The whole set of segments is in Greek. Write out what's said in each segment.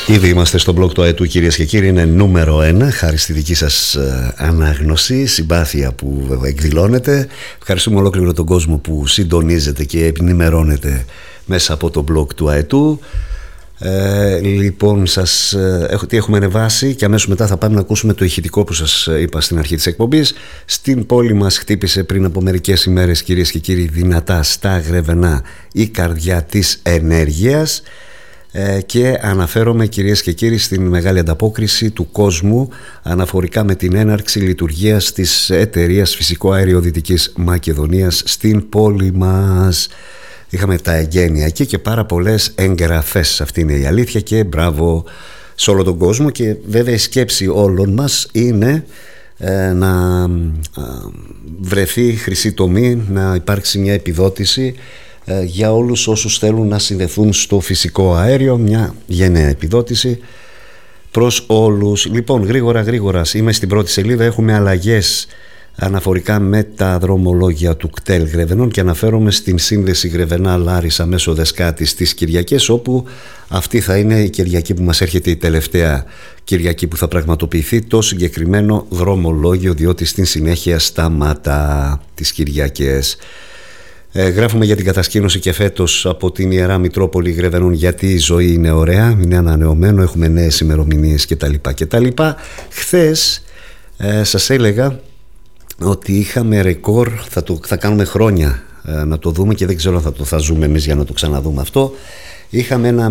Ήδη είμαστε στο blog του ΑΕΤΟΥ, κυρίες και κύριοι. Είναι νούμερο 1, χάρη στη δική σας ανάγνωση, συμπάθεια που εκδηλώνετε. Ευχαριστούμε ολόκληρο τον κόσμο που συντονίζεται και ενημερώνεται μέσα από το blog του ΑΕΤΟΥ. Λοιπόν, τι έχουμε ανεβάσει και αμέσως μετά θα πάμε να ακούσουμε το ηχητικό που σας είπα στην αρχή της εκπομπής. Στην πόλη μας χτύπησε πριν από μερικές ημέρες, κυρίες και κύριοι, δυνατά στα Γρεβενά η καρδιά της ενέργειας. Και αναφέρομαι, κυρίες και κύριοι, στην μεγάλη ανταπόκριση του κόσμου αναφορικά με την έναρξη λειτουργίας της εταιρείας Φυσικό Αέριο Δυτικής Μακεδονίας στην πόλη μας. Είχαμε τα εγγένεια εκεί και πάρα πολλές εγγραφές, αυτή είναι η αλήθεια, και μπράβο σε όλο τον κόσμο. Και βέβαια η σκέψη όλων μας είναι να βρεθεί χρυσή τομή, να υπάρξει μια επιδότηση για όλους όσους θέλουν να συνδεθούν στο φυσικό αέριο, μια γενναία επιδότηση προς όλους. Λοιπόν, γρήγορα, είμαι στην πρώτη σελίδα. Έχουμε αλλαγές αναφορικά με τα δρομολόγια του κτέλ Γρεβενών και αναφέρομαι στην σύνδεση Γρεβενά-Λάρισα μέσω Δεσκάτης τις Κυριακές, όπου αυτή θα είναι η Κυριακή που μας έρχεται, η τελευταία Κυριακή που θα πραγματοποιηθεί το συγκεκριμένο δρομολόγιο, διότι στην συνέχεια σταματά τις Κυριακές. Γράφουμε για την κατασκήνωση και φέτος από την Ιερά Μητρόπολη Γρεβενών, γιατί η ζωή είναι ωραία, είναι ανανεωμένο, έχουμε νέες ημερομηνίες κτλ. Χθες σας έλεγα ότι είχαμε ρεκόρ, θα κάνουμε χρόνια να το δούμε και δεν ξέρω αν θα ζούμε εμείς για να το ξαναδούμε αυτό. Είχαμε ένα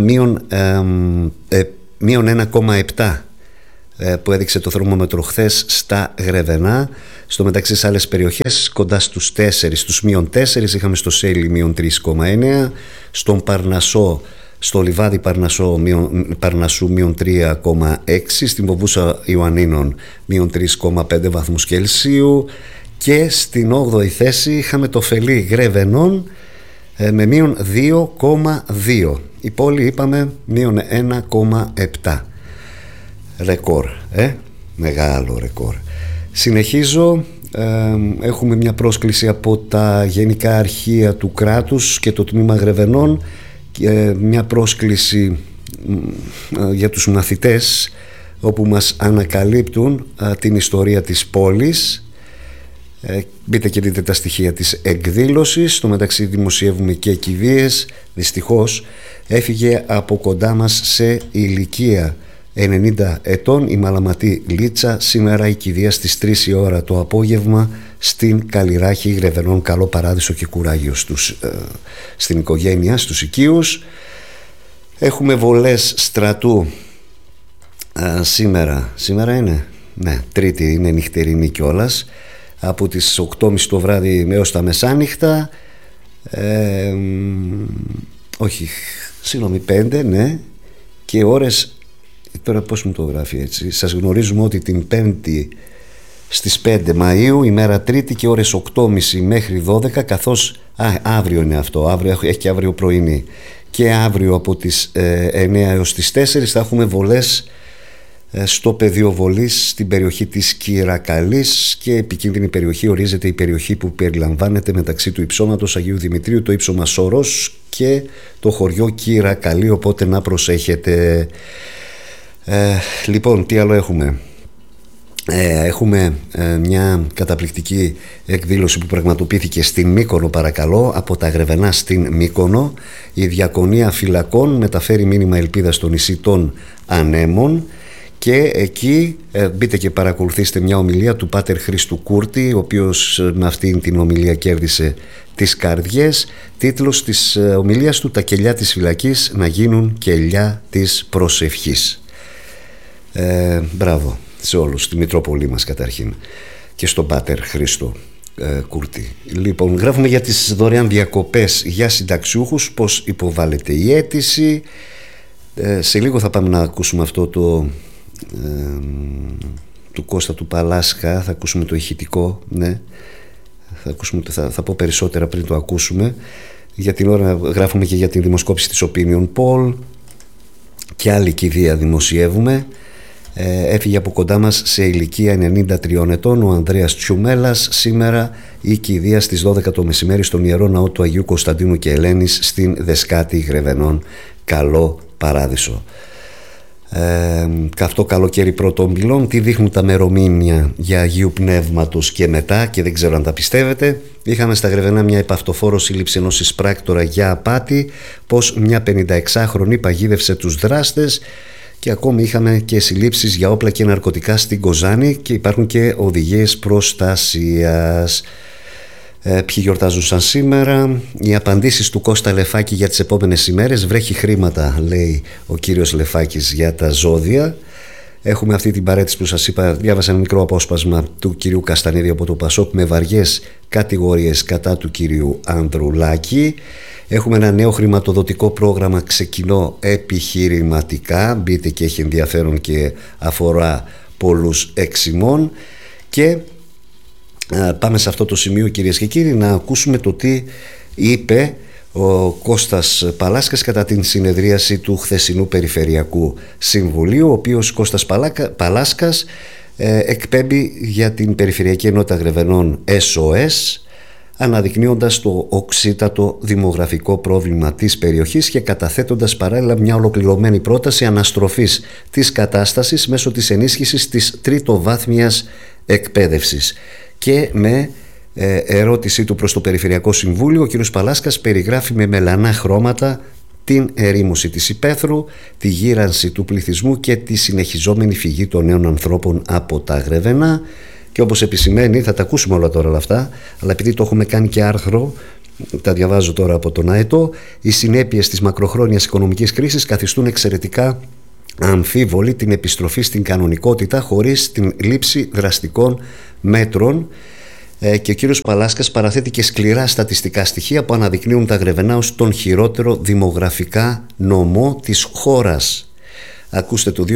μείον 1,7 που έδειξε το θερμόμετρο χθες στα Γρεβενά. Στο μεταξύ σε άλλες περιοχές κοντά στους 4, στους μείον 4, είχαμε στο Σέλι μείον 3,9, στον Παρνασσό, στο λιβάδι Παρνασσού μείον 3,6, στην Βοβούσα Ιωαννίνων μείον 3,5 βαθμούς Κελσίου, και στην 8η θέση είχαμε το Φελί Γρεβενών με μείον 2,2. Η πόλη είπαμε μείον 1,7. Ρεκόρ, μεγάλο ρεκόρ. Συνεχίζω. Έχουμε μια πρόσκληση από τα Γενικά Αρχεία του κράτους και το Τμήμα Γρεβενών, μια πρόσκληση για τους μαθητές, όπου μας ανακαλύπτουν την ιστορία της πόλης. Μπείτε και δείτε τα στοιχεία της εκδήλωσης. Στο μεταξύ δημοσιεύουμε και κηδείες. Δυστυχώς έφυγε από κοντά μας σε ηλικία 90 ετών η Μαλαματή Λίτσα. Σήμερα η κηδεία στις 3 η ώρα το απόγευμα στην Καλλιράχη Γρεβενών. Καλό παράδεισο και κουράγιο στην οικογένεια, στους οικείους. Έχουμε βολές στρατού σήμερα είναι, ναι, Τρίτη, είναι νυχτερινή κιόλας, από τις 8.30 το βράδυ έως τα μεσάνυχτα, 5, ναι, και ώρες. Τώρα πώς μου το γράφει έτσι? Σας γνωρίζουμε ότι την 5η στις 5 Μαΐου, ημέρα Τρίτη, και ώρες 8.30 μέχρι 12, καθώς αύριο είναι αυτό, έχει και αύριο πρωινή, και αύριο από τις 9 έως τις 4 θα έχουμε βολές στο πεδίο βολής στην περιοχή της Κυρακαλής, και επικίνδυνη περιοχή ορίζεται η περιοχή που περιλαμβάνεται μεταξύ του υψώματος Αγίου Δημητρίου, το ύψωμα Σωρός, και το χωριό Κυρακαλή, οπότε να προσέχετε. Λοιπόν, τι άλλο έχουμε? Έχουμε μια καταπληκτική εκδήλωση που πραγματοποιήθηκε στην Μύκονο, παρακαλώ, από τα Γρεβενά στην Μύκονο. Η Διακονία Φυλακών μεταφέρει μήνυμα ελπίδας στο νησί των Ανέμων, και εκεί μπείτε και παρακολουθήστε μια ομιλία του Πάτερ Χρήστου Κούρτη, ο οποίος με αυτήν την ομιλία κέρδισε τις καρδιές. Τίτλος της ομιλίας του: «Τα κελιά της φυλακής να γίνουν κελιά της προσευχής». Μπράβο σε όλους, στη Μητρόπολη μας καταρχήν, και στον Πάτερ Χρήστο Κούρτη. Λοιπόν, γράφουμε για τις δωρεάν διακοπές για συνταξιούχους, πώς υποβάλλεται η αίτηση. Σε λίγο θα πάμε να ακούσουμε αυτό του Κώστα του Παλάσκα, θα ακούσουμε το ηχητικό, ναι. Θα πω περισσότερα πριν το ακούσουμε. Για την ώρα γράφουμε και για την δημοσκόπηση της Opinion Poll, και άλλη κηδεία δημοσιεύουμε. Έφυγε από κοντά μας σε ηλικία 93 ετών ο Ανδρέας Τσιουμέλας. Σήμερα η κηδεία στις 12 το μεσημέρι στον Ιερό Ναό του Αγίου Κωνσταντίνου και Ελένης στην Δεσκάτη Γρεβενών. Καλό παράδεισο. καυτό καλοκαίρι πρώτων πυλών. Τι δείχνουν τα μερομήνια για Αγίου Πνεύματος και μετά, και δεν ξέρω αν τα πιστεύετε. Είχαμε στα Γρεβενά μια επαυτοφόρο σύλληψη ενός εισπράκτορα για απάτη, πως μια 56χρονη παγίδευσε τους δράστες, και ακόμη είχαμε και συλλήψεις για όπλα και ναρκωτικά στην Κοζάνη, και υπάρχουν και οδηγίες προστασίας. Ποιοι γιορτάζουν σαν σήμερα? Οι απαντήσεις του Κώστα Λεφάκη για τις επόμενες ημέρες. Βρέχει χρήματα, λέει ο κύριος Λεφάκης, για τα ζώδια. Έχουμε αυτή την παρέτηση που σας είπα. Διάβασα ένα μικρό απόσπασμα του κυρίου Καστανίδη από το Πασόκ με βαριές κατηγορίες κατά του κυρίου Ανδρουλάκη. Έχουμε ένα νέο χρηματοδοτικό πρόγραμμα ξεκινώ επιχειρηματικά. Μπείτε, και έχει ενδιαφέρον και αφορά πολλούς εξημών. Και πάμε σε αυτό το σημείο, κυρίες και κύριοι, να ακούσουμε το τι είπε ο Κώστας Παλάσκας κατά την συνεδρίαση του χθεσινού Περιφερειακού Συμβουλίου, ο οποίος Κώστας Παλάσκας εκπέμπει για την Περιφερειακή Ενότητα Γρεβενών SOS, αναδεικνύοντας το οξύτατο δημογραφικό πρόβλημα της περιοχής και καταθέτοντας παράλληλα μια ολοκληρωμένη πρόταση αναστροφής της κατάστασης μέσω της ενίσχυσης της τριτοβάθμιας εκπαίδευσης. Και με ερώτησή του προς το Περιφερειακό Συμβούλιο, ο κ. Παλάσκας περιγράφει με μελανά χρώματα την ερήμωση της υπαίθρου, τη γύρανση του πληθυσμού και τη συνεχιζόμενη φυγή των νέων ανθρώπων από τα Γρεβενά. Και όπως επισημαίνει, θα τα ακούσουμε όλα τώρα όλα αυτά, αλλά επειδή το έχουμε κάνει και άρθρο, τα διαβάζω τώρα από τον ΑΕΤΟ, οι συνέπειες της μακροχρόνιας οικονομικής κρίσης καθιστούν εξαιρετικά αμφίβολη την επιστροφή στην κανονικότητα χωρίς την λήψη δραστικών μέτρων. Και ο κύριος Παλάσκας παραθέτει και σκληρά στατιστικά στοιχεία που αναδεικνύουν τα Γρεβενά ως τον χειρότερο δημογραφικά νομό της χώρας. Ακούστε, το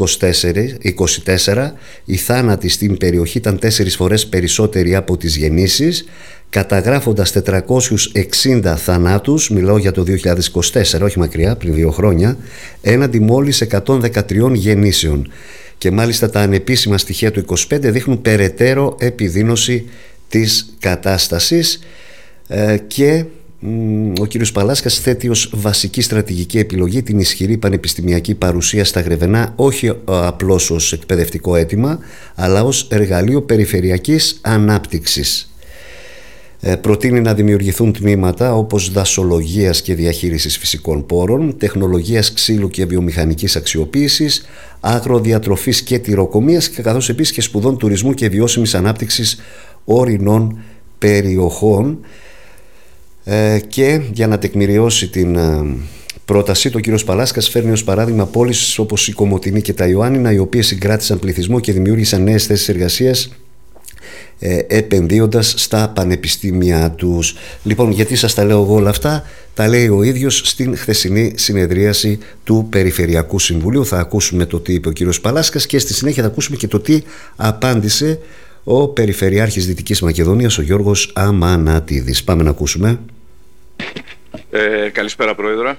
2024 οι θάνατοι στην περιοχή ήταν 4 φορές περισσότεροι από τις γεννήσεις, καταγράφοντας 460 θανάτους, μιλάω για το 2024, όχι μακριά, πριν 2 χρόνια, έναντι μόλις 113 γεννήσεων. Και μάλιστα τα ανεπίσημα στοιχεία του 25 δείχνουν περαιτέρω επιδείνωση της κατάστασης, και ο κύριος Παλάσκας θέτει ως βασική στρατηγική επιλογή την ισχυρή πανεπιστημιακή παρουσία στα Γρεβενά, όχι απλώς ως εκπαιδευτικό αίτημα, αλλά ως εργαλείο περιφερειακής ανάπτυξης. Προτείνει να δημιουργηθούν τμήματα όπως δασολογίας και διαχείρισης φυσικών πόρων, τεχνολογίας ξύλου και βιομηχανικής αξιοποίησης, αγροδιατροφής και τυροκομείας, καθώς επίσης και σπουδών τουρισμού και βιώσιμης ανάπτυξης ορεινών περιοχών. Και για να τεκμηριώσει την πρότασή του, ο κύριος Παλάσκας φέρνει ως παράδειγμα πόλεις όπως η Κομοτηνή και τα Ιωάννινα, οι οποίες συγκράτησαν πληθυσμό και δημιούργησαν νέες θέσεις εργασίας, επενδύοντας στα πανεπιστήμια τους. Λοιπόν, γιατί σας τα λέω εγώ όλα αυτά? Τα λέει ο ίδιος στην χθεσινή συνεδρίαση του Περιφερειακού Συμβουλίου. Θα ακούσουμε το τι είπε ο κύριος Παλάσκας και στη συνέχεια θα ακούσουμε και το τι απάντησε ο Περιφερειάρχης Δυτικής Μακεδονίας, ο Γιώργος Αμανατίδης. Πάμε να ακούσουμε. Καλησπέρα, Πρόεδρε.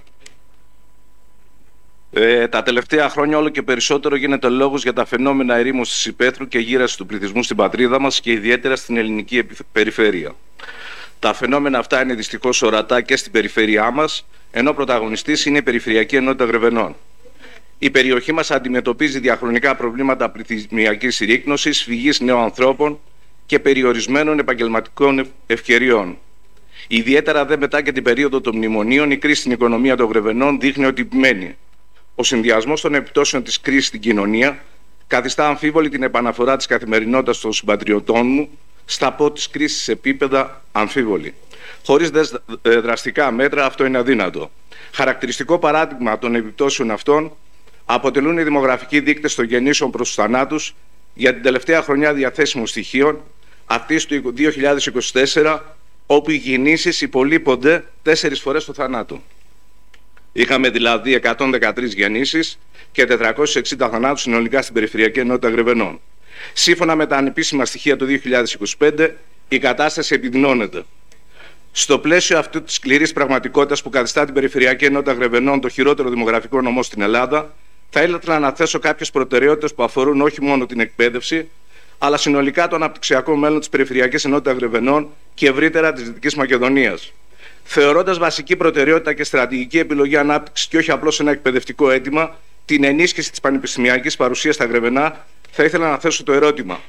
Τα τελευταία χρόνια όλο και περισσότερο γίνεται λόγος για τα φαινόμενα ερήμωσης της υπαίθρου και γύρανσης του πληθυσμού στην πατρίδα μας και ιδιαίτερα στην ελληνική περιφέρεια. Τα φαινόμενα αυτά είναι δυστυχώς ορατά και στην περιφέρειά μας, ενώ πρωταγωνιστής είναι η Περιφερειακή Ενότητα Γρεβενών. Η περιοχή μας αντιμετωπίζει διαχρονικά προβλήματα πληθυσμιακής συρρίκνωσης, φυγής νέων ανθρώπων και περιορισμένων επαγγελματικών ευκαιριών. Ιδιαίτερα δε μετά και την περίοδο των μνημονίων, η κρίση στην οικονομία των Γρεβενών δείχνει ότι επιμένει. Ο συνδυασμός των επιπτώσεων της κρίσης στην κοινωνία καθιστά αμφίβολη την επαναφορά της καθημερινότητας των συμπατριωτών μου στα από της κρίσης επίπεδα αμφίβολη. Χωρίς δραστικά μέτρα αυτό είναι αδύνατο. Χαρακτηριστικό παράδειγμα των επιπτώσεων αυτών αποτελούν οι δημογραφικοί δείκτες των γεννήσεων προς τους θανάτους για την τελευταία χρονιά διαθέσιμων στοιχείων, αυτής του 2024, όπου οι γεννήσεις υπολείπονται 4 φορές το θανάτο. Είχαμε δηλαδή 113 γεννήσεις και 460 θανάτους συνολικά στην Περιφερειακή Ενότητα Γρεβενών. Σύμφωνα με τα ανεπίσημα στοιχεία του 2025, η κατάσταση επιδεινώνεται. Στο πλαίσιο αυτού της σκληρής πραγματικότητας που καθιστά την Περιφερειακή Ενότητα Γρεβενών το χειρότερο δημογραφικό νομό στην Ελλάδα, θα ήθελα να αναθέσω κάποιες προτεραιότητες που αφορούν όχι μόνο την εκπαίδευση, αλλά συνολικά το αναπτυξιακό μέλλον της Περιφερειακής Ενότητας Γρεβενών και ευρύτερα της Δυτικής Μακεδονίας. Θεωρώντας βασική προτεραιότητα και στρατηγική επιλογή ανάπτυξης και όχι απλώς ένα εκπαιδευτικό αίτημα, την ενίσχυση της πανεπιστημιακής παρουσίας στα Γρεβενά, θα ήθελα να θέσω το ερώτημα.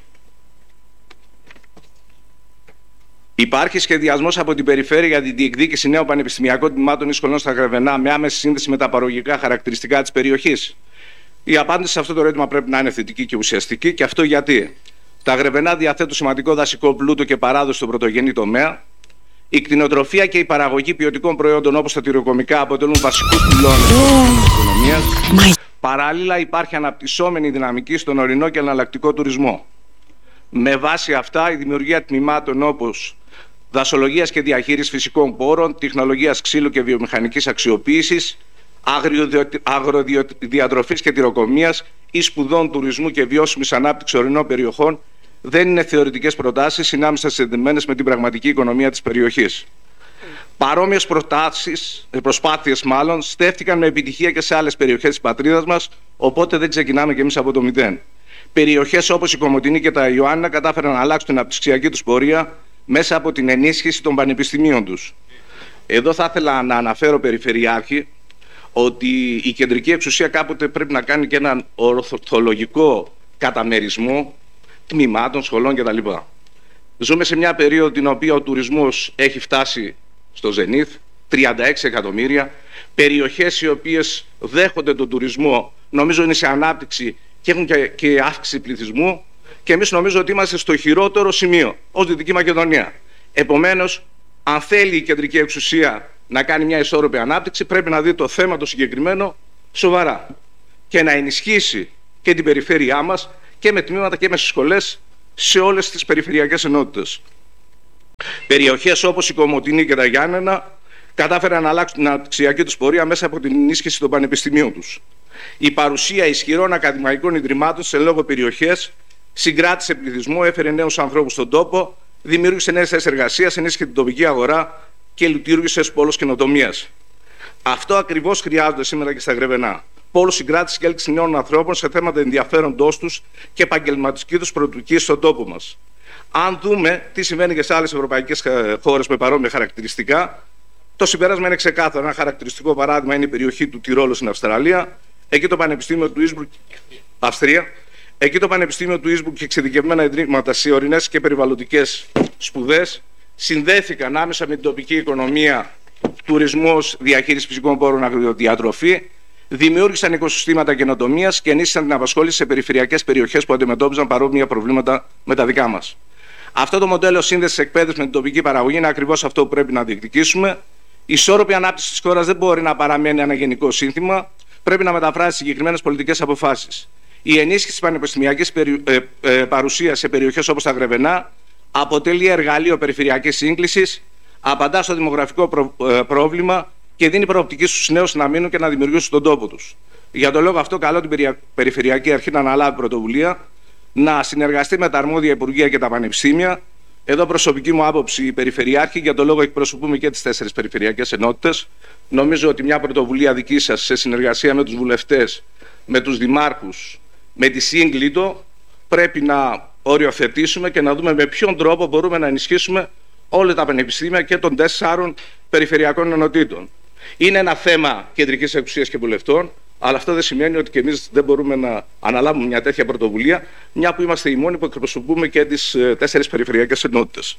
Υπάρχει σχεδιασμός από την περιφέρεια για την διεκδίκηση νέων πανεπιστημιακών τμήματων ή σχολών στα Γρεβενά με άμεση σύνδεση με τα παραγωγικά χαρακτηριστικά της περιοχής? Η απάντηση σε αυτό το ερώτημα πρέπει να είναι θετική και ουσιαστική, και αυτό γιατί τα Γρεβενά διαθέτουν σημαντικό δασικό πλούτο και παράδοση στον πρωτογενή τομέα. Η κτηνοτροφία και η παραγωγή ποιοτικών προϊόντων όπως τα τυροκομικά αποτελούν βασικούς πυλώνες της οικονομίας. Παράλληλα, υπάρχει αναπτυσσόμενη δυναμική στον ορεινό και εναλλακτικό τουρισμό. Με βάση αυτά, η δημιουργία τμήματων όπως δασολογίας και διαχείρισης φυσικών πόρων, τεχνολογίας ξύλου και βιομηχανικής αξιοποίησης, αγροδιατροφής και τυροκομείας ή σπουδών τουρισμού και βιώσιμης ανάπτυξης ορεινών περιοχών δεν είναι θεωρητικές προτάσεις, είναι άμεσα συνδεδεμένες με την πραγματική οικονομία της περιοχής. Παρόμοιες προσπάθειες στέφτηκαν με επιτυχία και σε άλλες περιοχές της πατρίδας μας, οπότε δεν ξεκινάμε κι εμείς από το μηδέν. Περιοχές όπως η Κομοτηνή και τα Ιωάννα κατάφεραν να αλλάξουν την αναπτυξιακή τους πορεία μέσα από την ενίσχυση των πανεπιστημίων τους. Εδώ θα ήθελα να αναφέρω, Περιφερειάρχη, ότι η κεντρική εξουσία κάποτε πρέπει να κάνει και έναν ορθολογικό καταμερισμό τμήματων, σχολών κτλ. Ζούμε σε μια περίοδο την οποία ο τουρισμός έχει φτάσει στο ζενίθ, 36 εκατομμύρια, περιοχές οι οποίες δέχονται τον τουρισμό νομίζω είναι σε ανάπτυξη και έχουν και αύξηση πληθυσμού, και εμείς νομίζω ότι είμαστε στο χειρότερο σημείο ως Δυτική Μακεδονία. Επομένως, αν θέλει η κεντρική εξουσία να κάνει μια ισόρροπη ανάπτυξη, πρέπει να δει το θέμα το συγκεκριμένο σοβαρά και να ενισχύσει και την περιφέρειά μας και με τμήματα και με σχολές σε όλες τις περιφερειακές ενότητες. Περιοχές όπως η Κομοτηνή και τα Γιάννενα κατάφεραν να αλλάξουν την αναπτυξιακή τους πορεία μέσα από την ενίσχυση των πανεπιστημίων τους. Η παρουσία ισχυρών ακαδημαϊκών ιδρυμάτων σε λόγω περιοχές συγκράτησε πληθυσμό, έφερε νέους ανθρώπους στον τόπο, δημιούργησε νέες θέσεις εργασίας, ενίσχυσε την τοπική αγορά και λειτουργήσε ως πόλος καινοτομίας. Αυτό ακριβώς χρειάζονται σήμερα και στα Γρεβενά. Πόλος συγκράτησης και έλξης νέων ανθρώπων σε θέματα ενδιαφέροντός τους και επαγγελματική τους προοπτική στον τόπο μας. Αν δούμε τι συμβαίνει και σε άλλες ευρωπαϊκές χώρες με παρόμοια χαρακτηριστικά, το συμπέρασμα είναι ξεκάθαρο. Ένα χαρακτηριστικό παράδειγμα είναι η περιοχή του Τυρόλου στην Αυστραλία. Εκεί το Πανεπιστήμιο του Ίνσμπρουκ, Αυστρία. Εκεί το Πανεπιστήμιο του Ίνσμπρουκ και εξειδικευμένα ιδρύματα σε ορεινές και περιβαλλοντικές σπουδές συνδέθηκαν άμεσα με την τοπική οικονομία, τουρισμός, διαχείριση φυσικών πόρων, αγροδιατροφή, δημιούργησαν οικοσυστήματα καινοτομίας και ενίσχυσαν την απασχόληση σε περιφερειακές περιοχές που αντιμετώπιζαν παρόμοια προβλήματα με τα δικά μας. Αυτό το μοντέλο σύνδεσης εκπαίδευσης με την τοπική παραγωγή είναι ακριβώς αυτό που πρέπει να διεκδικήσουμε. Η ισόρροπη ανάπτυξη της χώρας δεν μπορεί να παραμένει ένα γενικό σύνθημα, πρέπει να μεταφράσει συγκεκριμένες πολιτικές αποφάσεις. Η ενίσχυση της πανεπιστημιακής παρουσίας σε περιοχές όπως τα Γρεβενά αποτελεί εργαλείο περιφερειακής σύγκλησης, απαντά στο δημογραφικό πρόβλημα και δίνει προοπτική στους νέους να μείνουν και να δημιουργήσουν τον τόπο τους. Για τον λόγο αυτό, καλώ την Περιφερειακή Αρχή να αναλάβει πρωτοβουλία, να συνεργαστεί με τα αρμόδια υπουργεία και τα πανεπιστήμια. Εδώ, προσωπική μου άποψη, η Περιφερειάρχη, για τον λόγο εκπροσωπούμε και τις 4 περιφερειακές ενότητες. Νομίζω ότι μια πρωτοβουλία δική σας σε συνεργασία με τους βουλευτές, με τους δημάρχους, με τη Σύγκλιτο, πρέπει να οριοθετήσουμε και να δούμε με ποιον τρόπο μπορούμε να ενισχύσουμε όλα τα πανεπιστήμια και των 4 περιφερειακών ενωτήτων. Είναι ένα θέμα κεντρικής εξουσίας και βουλευτών, αλλά αυτό δεν σημαίνει ότι και εμείς δεν μπορούμε να αναλάβουμε μια τέτοια πρωτοβουλία, μια που είμαστε οι μόνοι που εκπροσωπούμε και τις 4 περιφερειακές ενότητες.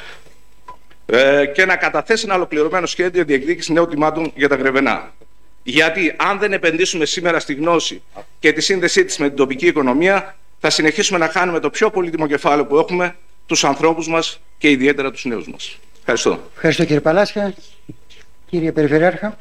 Και να καταθέσει ένα ολοκληρωμένο σχέδιο διεκδίκησης νέων τιμάτων για τα Γρεβενά. Γιατί αν δεν επενδύσουμε σήμερα στη γνώση και τη σύνδεσή της με την τοπική οικονομία, θα συνεχίσουμε να χάνουμε το πιο πολύτιμο κεφάλαιο που έχουμε, τους ανθρώπους μας και ιδιαίτερα τους νέους μας. Ευχαριστώ. Ευχαριστώ, κύριε Παλάσια. Κύριε Περιφερειάρχα.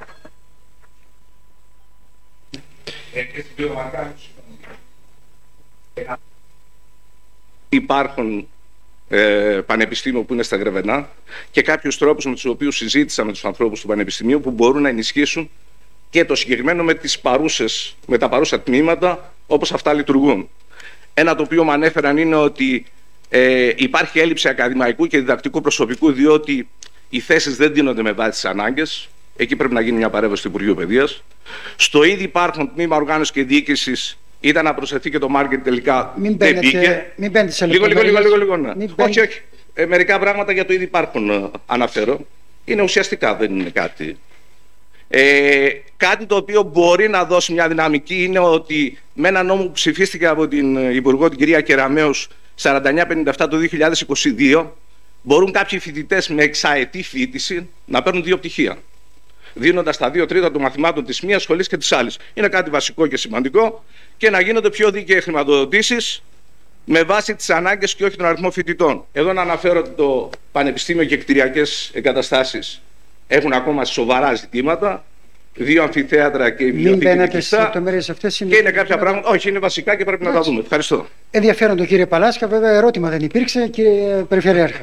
Υπάρχουν πανεπιστήμιο που είναι στα Γρεβενά και κάποιους τρόπους με τους οποίους συζήτησα με τους ανθρώπους του πανεπιστημίου που μπορούν να ενισχύσουν και το συγκεκριμένο με τα παρούσα τμήματα όπως αυτά λειτουργούν. Ένα το οποίο μου ανέφεραν είναι ότι υπάρχει έλλειψη ακαδημαϊκού και διδακτικού προσωπικού, διότι οι θέσεις δεν δίνονται με βάση τις ανάγκες. Εκεί πρέπει να γίνει μια παρέμβαση του Υπουργείου Παιδείας. Στο ήδη υπάρχον τμήμα οργάνωσης και διοίκησης ήταν να προσθεθεί και το μάρκετ, τελικά δεν μπήκε. Μην μπαίνετε σε λίγο. Ναι. Όχι. Μερικά πράγματα για το ήδη υπάρχον αναφέρω. Είναι ουσιαστικά, δεν είναι κάτι. Κάτι το οποίο μπορεί να δώσει μια δυναμική είναι ότι με ένα νόμο που ψηφίστηκε από την Υπουργό, την κυρία Κεραμέως, 4957 το 2022, μπορούν κάποιοι φοιτητές με εξαετή φοιτηση να παίρνουν 2 πτυχία, δίνοντας τα 2 τρίτα των μαθημάτων της μίας σχολής και της άλλης. Είναι κάτι βασικό και σημαντικό, και να γίνονται πιο δίκαιες χρηματοδοτήσεις με βάση τις ανάγκες και όχι τον αριθμό φοιτητών. Εδώ να αναφέρω ότι το Πανεπιστήμιο και κτηριακές εγκαταστάσεις έχουν ακόμα σοβαρά ζητήματα. 2 αμφιθέατρα και βιβλιοθήκη κλειστά. Και είναι κάποια πράγματα. Όχι, είναι βασικά και πρέπει να τα δούμε. Ευχαριστώ. Ενδιαφέρον το κύριε Παλάσκα. Βέβαια, ερώτημα δεν υπήρξε, κύριε Περιφερειάρχα.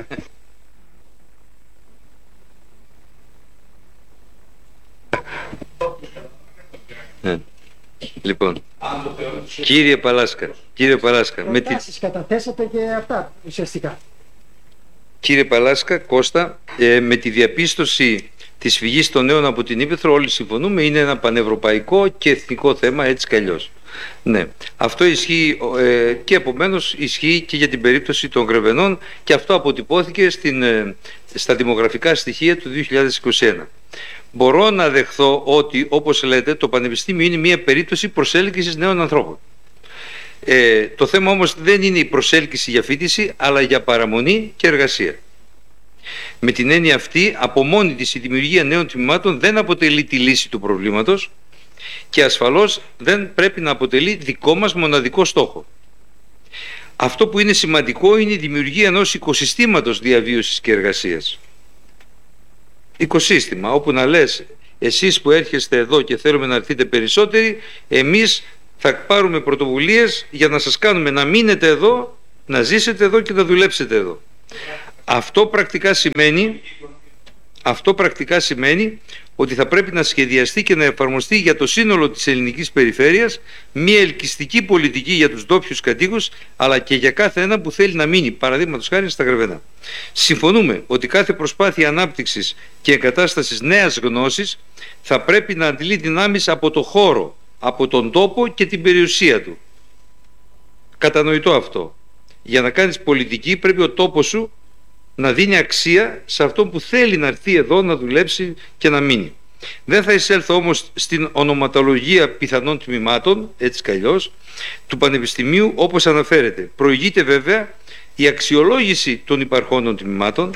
Λοιπόν, κύριε Παλάσκα, Προτάσεις καταθέσατε και αυτά ουσιαστικά. Κύριε Παλάσκα, Κώστα, με τη διαπίστωση της φυγής των νέων από την Ύπαιθρο όλοι συμφωνούμε, είναι ένα πανευρωπαϊκό και εθνικό θέμα, έτσι κι αλλιώς. Ναι, αυτό ισχύει και επομένως ισχύει και για την περίπτωση των Γρεβενών, και αυτό αποτυπώθηκε στα δημογραφικά στοιχεία του 2021. Μπορώ να δεχθώ ότι, όπως λέτε, το Πανεπιστήμιο είναι μια περίπτωση προσέλκυσης νέων ανθρώπων. Το θέμα όμως δεν είναι η προσέλκυση για φοιτηση, αλλά για παραμονή και εργασία. Με την έννοια αυτή, από μόνη της η δημιουργία νέων τμήματων δεν αποτελεί τη λύση του προβλήματος και ασφαλώς δεν πρέπει να αποτελεί δικό μας μοναδικό στόχο. Αυτό που είναι σημαντικό είναι η δημιουργία ενός οικοσυστήματος διαβίωσης και εργασίας. Οικοσύστημα, όπου να λες εσείς που έρχεστε εδώ και θέλουμε να έρθετε περισσότεροι, εμείς θα πάρουμε πρωτοβουλίες για να σας κάνουμε να μείνετε εδώ, να ζήσετε εδώ και να δουλέψετε εδώ. Αυτό πρακτικά σημαίνει ότι θα πρέπει να σχεδιαστεί και να εφαρμοστεί για το σύνολο της ελληνικής περιφέρειας μια ελκυστική πολιτική για τους ντόπιους κατοίκους, αλλά και για κάθε ένα που θέλει να μείνει, παραδείγματος χάρη στα Γρεβενά. Συμφωνούμε ότι κάθε προσπάθεια ανάπτυξης και εγκατάστασης νέας γνώσης θα πρέπει να αντλεί δυνάμεις από το χώρο, από τον τόπο και την περιουσία του. Κατανοητό αυτό. Για να κάνεις πολιτική πρέπει ο τόπος σου να δίνει αξία σε αυτόν που θέλει να έρθει εδώ να δουλέψει και να μείνει. Δεν θα εισέλθω όμως στην ονοματολογία πιθανών τμήματων, έτσι κι αλλιώς, του Πανεπιστημίου όπως αναφέρεται. Προηγείται βέβαια η αξιολόγηση των υπαρχόντων τμήματων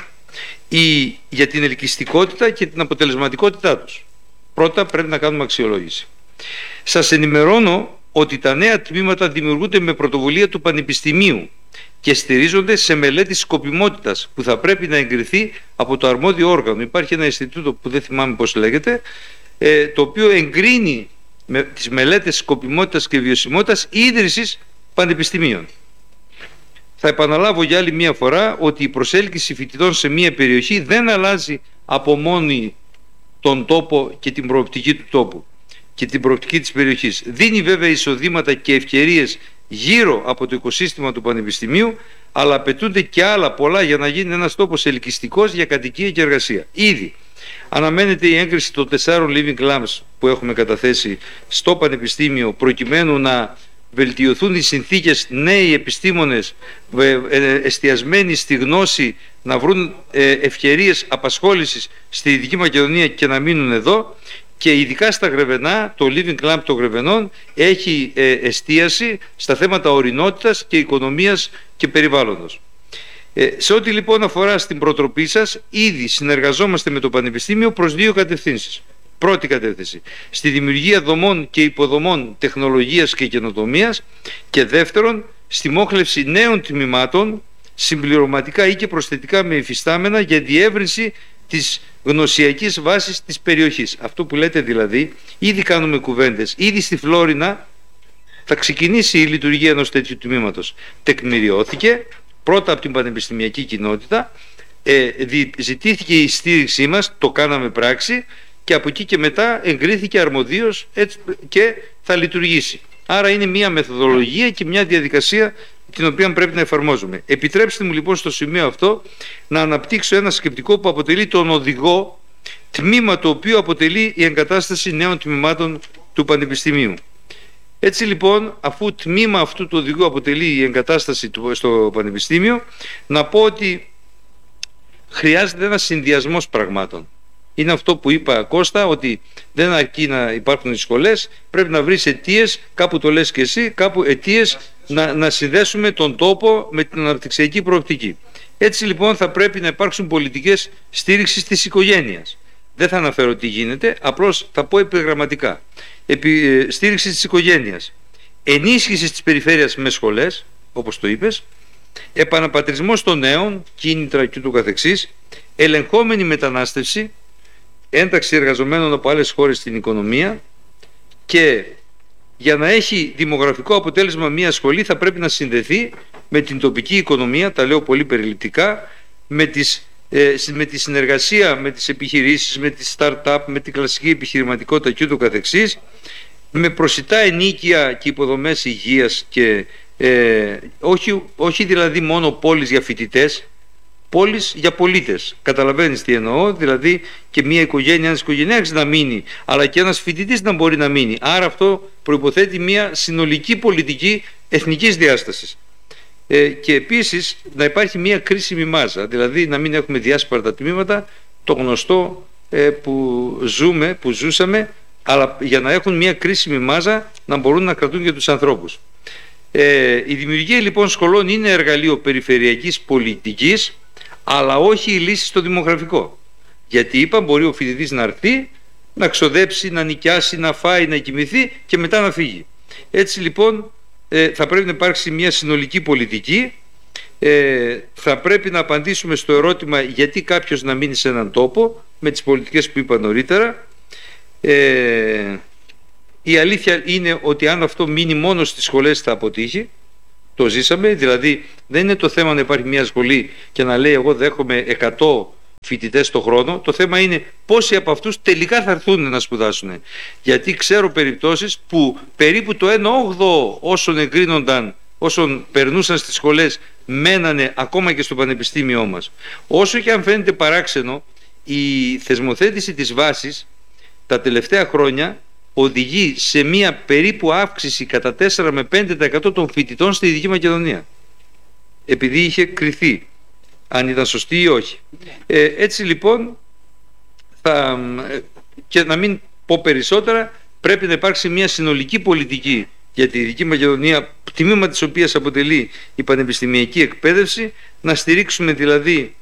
για την ελκυστικότητα και την αποτελεσματικότητά τους. Πρώτα πρέπει να κάνουμε αξιολόγηση. Σας ενημερώνω ότι τα νέα τμήματα δημιουργούνται με πρωτοβουλία του Πανεπιστημίου και στηρίζονται σε μελέτη σκοπιμότητας που θα πρέπει να εγκριθεί από το αρμόδιο όργανο. Υπάρχει ένα Ινστιτούτο που δεν θυμάμαι πώς λέγεται, το οποίο εγκρίνει τις μελέτες σκοπιμότητας και βιωσιμότητας ίδρυσης πανεπιστημίων. Θα επαναλάβω για άλλη μία φορά ότι η προσέλκυση φοιτητών σε μία περιοχή δεν αλλάζει από μόνη τον τόπο και την προοπτική του τόπου και την προοπτική της περιοχής. Δίνει βέβαια εισοδήματα και ευκαιρίες γύρω από το οικοσύστημα του Πανεπιστημίου, αλλά απαιτούνται και άλλα πολλά για να γίνει ένας τόπος ελκυστικός για κατοικία και εργασία. Ήδη αναμένεται η έγκριση των 4 living lamps που έχουμε καταθέσει στο Πανεπιστήμιο, προκειμένου να βελτιωθούν οι συνθήκες, νέοι επιστήμονες εστιασμένοι στη γνώση να βρουν ευκαιρίες απασχόλησης στη Δυτική Μακεδονία και να μείνουν εδώ. Και ειδικά στα Γρεβενά, το Living Lamp των Γρεβενών έχει εστίαση στα θέματα ορεινότητας και οικονομίας και περιβάλλοντος. Σε ό,τι λοιπόν αφορά στην προτροπή σας, ήδη συνεργαζόμαστε με το Πανεπιστήμιο προς 2 κατευθύνσεις. Πρώτη κατεύθυνση, στη δημιουργία δομών και υποδομών τεχνολογίας και καινοτομίας, και δεύτερον, στη μόχλευση νέων τμήματων, συμπληρωματικά ή και προσθετικά με υφιστάμενα, για διεύρυνση της γνωσιακής βάσης της περιοχής. Αυτό που λέτε δηλαδή, ήδη κάνουμε κουβέντες. Ήδη στη Φλόρινα θα ξεκινήσει η λειτουργία ενός τέτοιου τμήματος. Τεκμηριώθηκε πρώτα από την πανεπιστημιακή κοινότητα, ζητήθηκε η στήριξή μας, το κάναμε πράξη, και από εκεί και μετά εγκρίθηκε αρμοδίως και θα λειτουργήσει. Άρα είναι μια μεθοδολογία και μια διαδικασία την οποία πρέπει να εφαρμόζουμε. Επιτρέψτε μου λοιπόν στο σημείο αυτό να αναπτύξω ένα σκεπτικό που αποτελεί τον οδηγό, τμήμα το οποίο αποτελεί η εγκατάσταση νέων τμήματων του Πανεπιστημίου. Έτσι λοιπόν, αφού τμήμα αυτού του οδηγού αποτελεί η εγκατάσταση στο Πανεπιστήμιο, να πω ότι χρειάζεται ένας συνδυασμός πραγμάτων. είναι αυτό που είπα, Κώστα, ότι δεν αρκεί να υπάρχουν οι σχολές, πρέπει να βρεις αιτίες, κάπου το λες και εσύ, κάπου αιτίες να συνδέσουμε τον τόπο με την αναπτυξιακή προοπτική. Έτσι λοιπόν θα πρέπει να υπάρξουν πολιτικές στήριξης της οικογένειας. Δεν θα αναφέρω τι γίνεται, απλώς θα πω επιγραμματικά. Στήριξη της οικογένειας, ενίσχυση της περιφέρειας με σχολές, όπως το είπες, επαναπατρισμός των νέων, κίνητρα και ούτω καθεξής, ελεγχόμενη μετανάστευση, ένταξη εργαζομένων από άλλες χώρες στην οικονομία, και για να έχει δημογραφικό αποτέλεσμα μια σχολή θα πρέπει να συνδεθεί με την τοπική οικονομία, τα λέω πολύ περιληπτικά, με τη συνεργασία με τις επιχειρήσεις, με τις start-up, με την κλασική επιχειρηματικότητα και ούτω καθεξής, με προσιτά ενίκια και υποδομές υγείας και όχι δηλαδή μόνο πόλεις για φοιτητές, πόλεις για πολίτες. Καταλαβαίνεις τι εννοώ, δηλαδή και μια οικογένεια, ένας οικογενειάρχης να μείνει, αλλά και ένας φοιτητής να μπορεί να μείνει. Άρα αυτό προϋποθέτει μια συνολική πολιτική εθνικής διάστασης. Και επίσης να υπάρχει μια κρίσιμη μάζα, δηλαδή να μην έχουμε διάσπαρτα τμήματα, το γνωστό που ζούσαμε, αλλά για να έχουν μια κρίσιμη μάζα να μπορούν να κρατούν και τους ανθρώπους. Η δημιουργία λοιπόν σχολών είναι εργαλείο περιφερειακής πολιτικής, αλλά όχι η λύση στο δημογραφικό. Γιατί είπα, μπορεί ο φοιτητής να έρθει, να ξοδέψει, να νοικιάσει, να φάει, να κοιμηθεί και μετά να φύγει. Έτσι λοιπόν θα πρέπει να υπάρξει μια συνολική πολιτική. Θα πρέπει να απαντήσουμε στο ερώτημα γιατί κάποιος να μείνει σε έναν τόπο με τις πολιτικές που είπα νωρίτερα. Η αλήθεια είναι ότι αν αυτό μείνει μόνο στις σχολές θα αποτύχει. Το ζήσαμε, δηλαδή δεν είναι το θέμα να υπάρχει μια σχολή και να λέει εγώ δέχομαι 100 φοιτητές το χρόνο. Το θέμα είναι πόσοι από αυτούς τελικά θα έρθουν να σπουδάσουν. Γιατί ξέρω περιπτώσεις που περίπου το 1/8 όσων εγκρίνονταν, όσων περνούσαν στις σχολές, μένανε ακόμα και στο πανεπιστήμιό μας. Όσο και αν φαίνεται παράξενο, η θεσμοθέτηση της βάσης τα τελευταία χρόνια οδηγεί σε μια περίπου αύξηση κατά 4 με 5% των φοιτητών στη Δυτική Μακεδονία, επειδή είχε κριθεί αν ήταν σωστή ή όχι. Έτσι λοιπόν και να μην πω περισσότερα, πρέπει να υπάρξει μια συνολική πολιτική για τη Δυτική Μακεδονία, τμήμα της οποίας αποτελεί η πανεπιστημιακή εκπαίδευση, να στηρίξουμε δηλαδή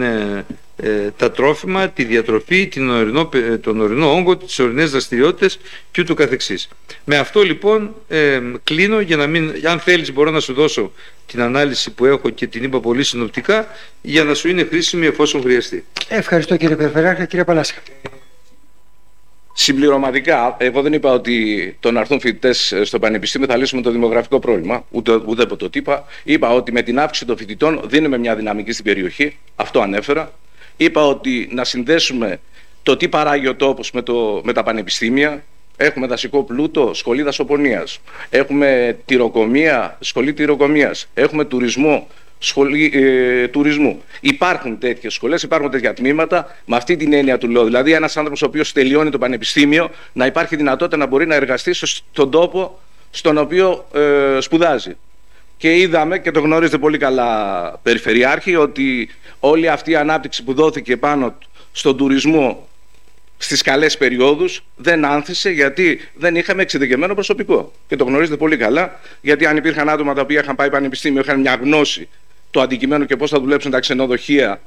τα τρόφιμα, τη διατροφή, τον ορεινό όγκο, τις ορεινές δραστηριότητες και ούτω καθεξής. Με αυτό λοιπόν κλείνω, για να μην, αν θέλεις μπορώ να σου δώσω την ανάλυση που έχω και την είπα πολύ συνοπτικά, για να σου είναι χρήσιμη εφόσον χρειαστεί. Ευχαριστώ κύριε Περιφερειάρχη. Κύριε Παλάσκα. Συμπληρωματικά, εγώ δεν είπα ότι το να έρθουν φοιτητές στο πανεπιστήμιο θα λύσουμε το δημογραφικό πρόβλημα, ούτε το είπα. Είπα ότι με την αύξηση των φοιτητών δίνουμε μια δυναμική στην περιοχή, αυτό ανέφερα. Είπα ότι να συνδέσουμε το τι παράγει ο τόπος με τα πανεπιστήμια. Έχουμε δασικό πλούτο, σχολή δασοπονίας. Έχουμε τυροκομεία, σχολή τυροκομείας. Έχουμε τουρισμό, σχολή τουρισμού. Υπάρχουν τέτοιες σχολές, υπάρχουν τέτοια τμήματα. Με αυτή την έννοια του λέω. Δηλαδή, ένας άνθρωπος ο οποίος τελειώνει το πανεπιστήμιο να υπάρχει δυνατότητα να μπορεί να εργαστεί στον τόπο στον οποίο σπουδάζει. Και είδαμε, και το γνωρίζετε πολύ καλά, Περιφερειάρχη, ότι όλη αυτή η ανάπτυξη που δόθηκε πάνω στον τουρισμό στις καλές περιόδους δεν άνθησε, γιατί δεν είχαμε εξειδικευμένο προσωπικό. Και το γνωρίζετε πολύ καλά, γιατί αν υπήρχαν άτομα τα οποία είχαν πάει πανεπιστήμιο, είχαν μια γνώση το αντικειμένο και πώς θα δουλέψουν τα ξενοδοχεία,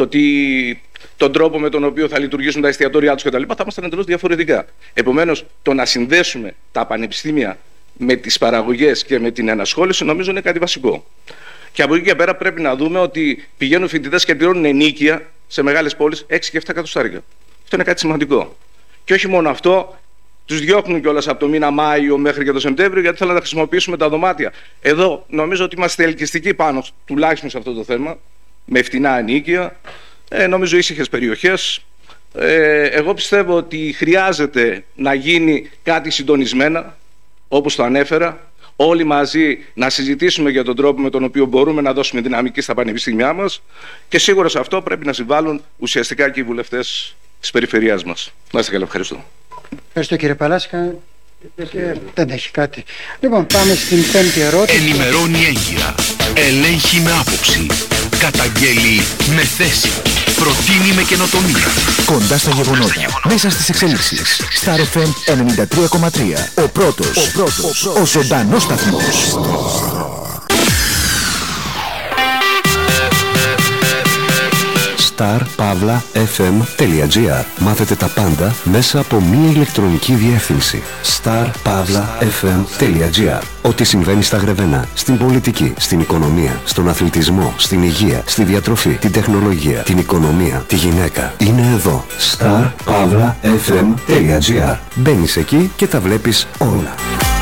τον τρόπο με τον οποίο θα λειτουργήσουν τα εστιατόρια τους κτλ., θα ήμασταν εντελώς διαφορετικά. Επομένως, το να συνδέσουμε τα πανεπιστήμια με τις παραγωγές και με την ενασχόληση νομίζω είναι κάτι βασικό. Και από εκεί και πέρα πρέπει να δούμε ότι πηγαίνουν φοιτητές και πληρώνουν ενίκεια σε μεγάλες πόλεις 6 και 7 εκατοστάρικα. Αυτό είναι κάτι σημαντικό. Και όχι μόνο αυτό, τους διώχνουν κιόλας από το μήνα Μάιο μέχρι και το Σεπτέμβριο, γιατί θέλουν να χρησιμοποιήσουμε τα δωμάτια. Εδώ νομίζω ότι είμαστε ελκυστικοί πάνω, τουλάχιστον σε αυτό το θέμα, με φτηνά ενίκεια, νομίζω ήσυχες περιοχές. Εγώ πιστεύω ότι χρειάζεται να γίνει κάτι συντονισμένα, όπως το ανέφερα, όλοι μαζί να συζητήσουμε για τον τρόπο με τον οποίο μπορούμε να δώσουμε δυναμική στα πανεπιστήμια μας, και σίγουρα σε αυτό πρέπει να συμβάλλουν ουσιαστικά και οι βουλευτές της περιφερειάς μας. Να είστε καλά, ευχαριστώ. Ευχαριστώ κύριε Παλάσκα. Δεν έχει κάτι. Λοιπόν, πάμε στην πέμπτη ερώτηση. Ενημερώνει έγκυρα, ελέγχει με άποψη, καταγγέλει με θέση. προτείνει με καινοτομία. Κοντά στα γεγονότα, μέσα στις εξέλιξεις. Star FM 93,3. Ο πρώτος, ο ζωντανός σταθμός. star-fm.gr. Μάθετε τα πάντα μέσα από μία ηλεκτρονική διεύθυνση. star-fm.gr. Ό,τι συμβαίνει στα Γρεβενά, στην πολιτική, στην οικονομία, στον αθλητισμό, στην υγεία, στη διατροφή, την τεχνολογία, την οικονομία, τη γυναίκα, είναι εδώ. star-fm.gr. Μπαίνεις εκεί και τα βλέπεις όλα.